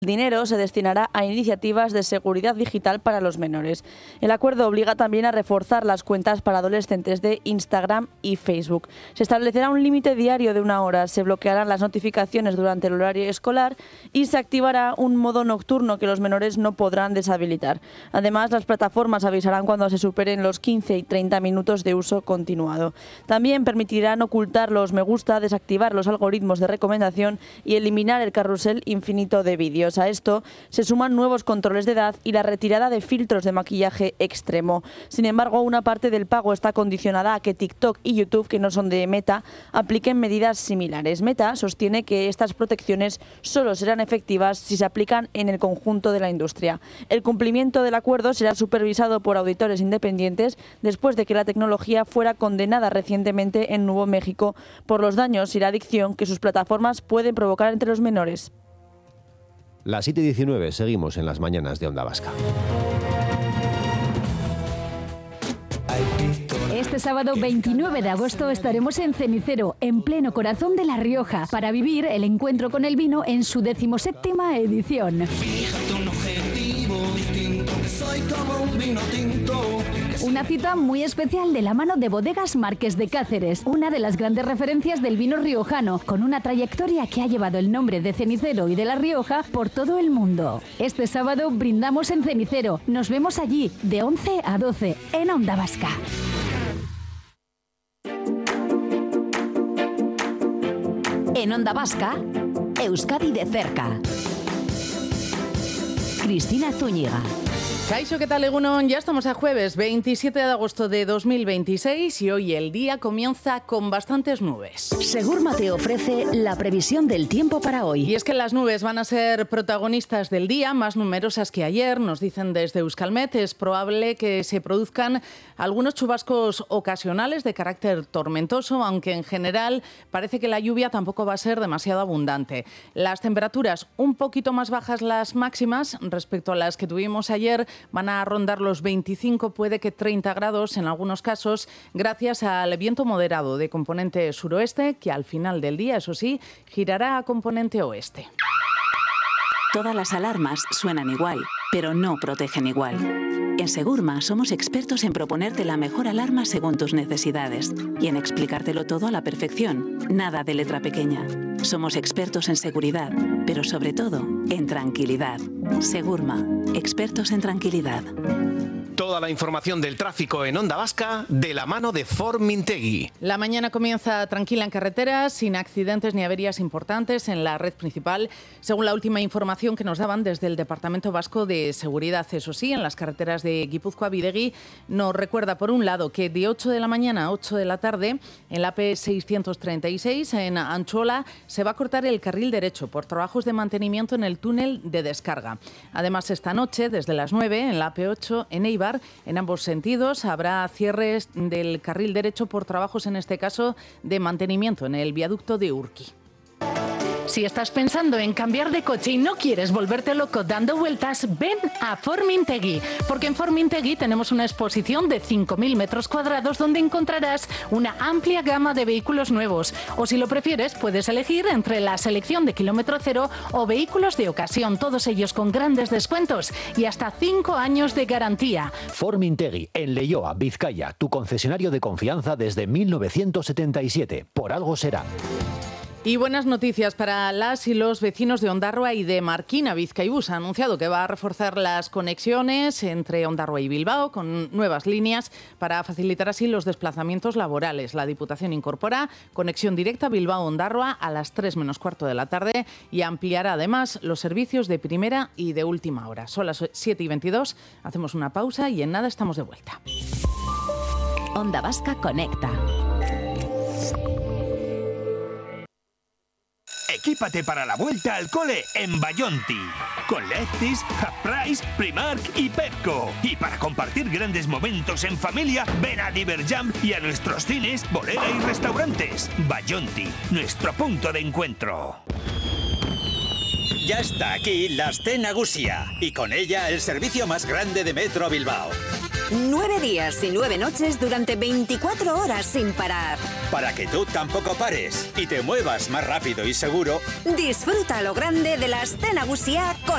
El dinero se destinará a iniciativas de seguridad digital para los menores. El acuerdo obliga también a reforzar las cuentas para adolescentes de Instagram y Facebook. Se establecerá un límite diario de 1 hora, se bloquearán las notificaciones durante el horario escolar y se activará un modo nocturno que los menores no podrán deshabilitar. Además, las plataformas avisarán cuando se superen los 15 y 30 minutos de uso continuado. También permitirán ocultar los me gusta, desactivar los algoritmos de recomendación y eliminar el carrusel infinito de vídeos. A esto se suman nuevos controles de edad y la retirada de filtros de maquillaje extremo. Sin embargo, una parte del pago está condicionada a que TikTok y YouTube, que no son de Meta, apliquen medidas similares. Meta sostiene que estas protecciones solo serán efectivas si se aplican en el conjunto de la industria. El cumplimiento del acuerdo será supervisado por auditores independientes después de que la tecnología fuera condenada recientemente en Nuevo México por los daños y la adicción que sus plataformas pueden provocar entre los menores. Las 7:19, seguimos en las mañanas de Onda Vasca. Este sábado 29 de agosto estaremos en Cenicero, en pleno corazón de La Rioja, para vivir el encuentro con el vino en su 17ª edición. Fíjate un objetivo distinto, soy como un vino tinto. Una cita muy especial de la mano de Bodegas Marqués de Cáceres, una de las grandes referencias del vino riojano, con una trayectoria que ha llevado el nombre de Cenicero y de La Rioja por todo el mundo. Este sábado brindamos en Cenicero. Nos vemos allí de 11 a 12 en Onda Vasca. En Onda Vasca, Euskadi de cerca. Cristina Zúñiga. Kaixo, ¿qué tal, Egunon? Ya estamos a jueves 27 de agosto de 2026 y hoy el día comienza con bastantes nubes. Segurma te ofrece la previsión del tiempo para hoy. Y es que las nubes van a ser protagonistas del día, más numerosas que ayer, nos dicen desde Euskalmet. Es probable que se produzcan algunos chubascos ocasionales de carácter tormentoso, aunque en general parece que la lluvia tampoco va a ser demasiado abundante. Las temperaturas un poquito más bajas, las máximas, respecto a las que tuvimos ayer, van a rondar los 25, puede que 30 grados en algunos casos, gracias al viento moderado de componente suroeste, que al final del día, eso sí, girará a componente oeste. Todas las alarmas suenan igual, pero no protegen igual. En Segurma somos expertos en proponerte la mejor alarma según tus necesidades y en explicártelo todo a la perfección, nada de letra pequeña. Somos expertos en seguridad, pero sobre todo en tranquilidad. Segurma, expertos en tranquilidad. Toda la información del tráfico en Onda Vasca de la mano de Formintegui. La mañana comienza tranquila en carreteras, sin accidentes ni averías importantes en la red principal, según la última información que nos daban desde el Departamento Vasco de Seguridad. Eso sí, en las carreteras de Guipúzcoa, Bidegi, nos recuerda por un lado que de 8 de la mañana a 8 de la tarde, en la P636, en Anchola, se va a cortar el carril derecho por trabajos de mantenimiento en el túnel de descarga. Además, esta noche, desde las 9, en la P8, en Eibar, en ambos sentidos habrá cierres del carril derecho por trabajos, en este caso, de mantenimiento en el viaducto de Urqui. Si estás pensando en cambiar de coche y no quieres volverte loco dando vueltas, ven a Formintegui, porque en Formintegui tenemos una exposición de 5.000 metros cuadrados donde encontrarás una amplia gama de vehículos nuevos. O si lo prefieres, puedes elegir entre la selección de kilómetro cero o vehículos de ocasión, todos ellos con grandes descuentos y hasta 5 años de garantía. Formintegui, en Leioa, Vizcaya, tu concesionario de confianza desde 1977. Por algo será. Y buenas noticias para las y los vecinos de Ondarroa y de Marquina. Bizkaibus ha anunciado que va a reforzar las conexiones entre Ondarroa y Bilbao con nuevas líneas para facilitar así los desplazamientos laborales. La Diputación incorpora conexión directa Bilbao-Ondarroa a las 3 menos cuarto de la tarde y ampliará además los servicios de primera y de última hora. Son las 7:22, hacemos una pausa y en nada estamos de vuelta. Onda Vasca conecta. Equípate para la vuelta al cole en Bayonti, con Lefties, Half Price, Primark y Pepco. Y para compartir grandes momentos en familia, ven a Diverjam y a nuestros cines, bolera y restaurantes. Bayonti, nuestro punto de encuentro. Ya está aquí la Aste Nagusia y con ella el servicio más grande de Metro Bilbao. 9 días y 9 noches durante 24 horas sin parar. Para que tú tampoco pares y te muevas más rápido y seguro. Disfruta a lo grande de la Aste Nagusia con